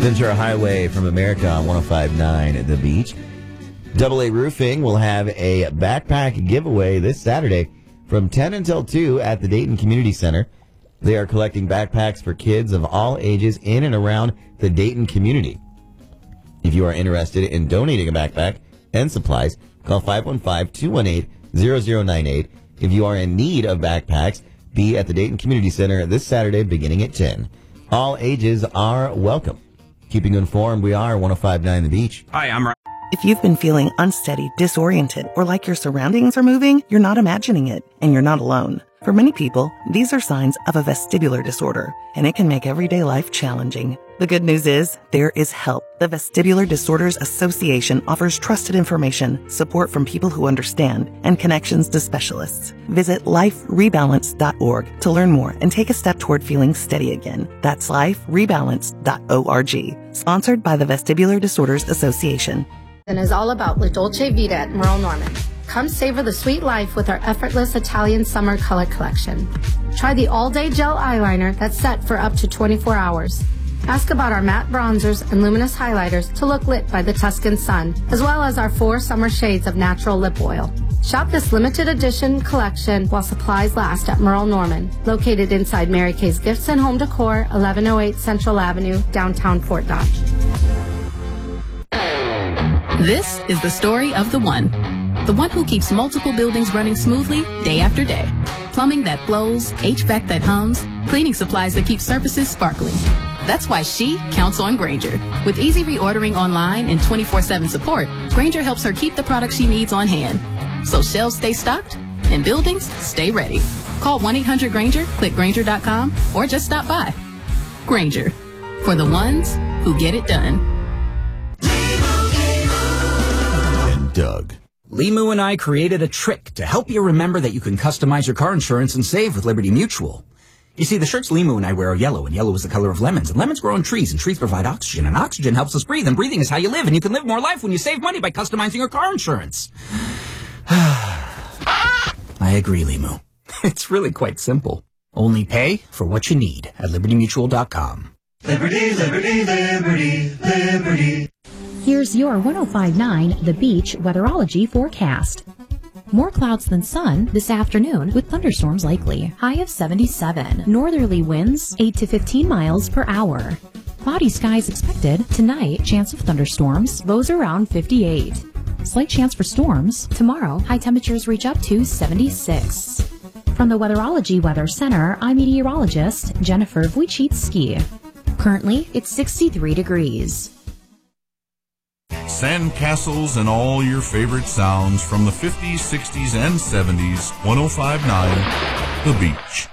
Ventura Highway from America on 105.9 at the beach. AA Roofing will have a backpack giveaway this Saturday from 10 until 2 at the Dayton Community Center. They are collecting backpacks for kids of all ages in and around the Dayton community. If you are interested in donating a backpack and supplies, call 515-218-0098. If you are in need of backpacks, be at the Dayton Community Center this Saturday beginning at 10. All ages are welcome. Keeping you informed, we are 105.9 The Beach. Hi, I'm Ryan. If you've been feeling unsteady, disoriented, or like your surroundings are moving, you're not imagining it, and you're not alone. For many people, these are signs of a vestibular disorder, and it can make everyday life challenging. The good news is, there is help. The Vestibular Disorders Association offers trusted information, support from people who understand, and connections to specialists. Visit liferebalance.org to learn more and take a step toward feeling steady again. That's liferebalance.org. Sponsored by the Vestibular Disorders Association. And is all about La Dolce Vita at Merle Norman. Come savor the sweet life with our effortless Italian summer color collection. Try the all-day gel eyeliner that's set for up to 24 hours. Ask about our matte bronzers and luminous highlighters to look lit by the Tuscan sun, as well as our 4 summer shades of natural lip oil. Shop this limited edition collection while supplies last at Merle Norman, located inside Mary Kay's Gifts and Home Decor, 1108 Central Avenue, downtown Fort Dodge. This is the story of the one who keeps multiple buildings running smoothly day after day. Plumbing that flows, HVAC that hums, cleaning supplies that keep surfaces sparkling. That's why she counts on Grainger. With easy reordering online and 24/7 support, Grainger helps her keep the products she needs on hand. So shelves stay stocked and buildings stay ready. Call 1-800-GRAINGER, click Grainger.com, or just stop by. Grainger, for the ones who get it done. And Doug. Limu and I created a trick to help you remember that you can customize your car insurance and save with Liberty Mutual. You see, the shirts Limu and I wear are yellow, and yellow is the color of lemons, and lemons grow on trees, and trees provide oxygen, and oxygen helps us breathe, and breathing is how you live, and you can live more life when you save money by customizing your car insurance. I agree, Limu. It's really quite simple. Only pay for what you need at LibertyMutual.com. Liberty, liberty, liberty, liberty. Here's your 105.9 The Beach weatherology forecast. More clouds than sun this afternoon with thunderstorms likely. High of 77. Northerly winds 8 to 15 miles per hour. Cloudy skies expected. Tonight, chance of thunderstorms. Lows around 58. Slight chance for storms. Tomorrow, high temperatures reach up to 76. From the Weatherology Weather Center, I'm meteorologist Jennifer Wojcicki. Currently, it's 63 degrees. Sandcastles and all your favorite sounds from the 50s, 60s, and 70s. 105.9 The Beach.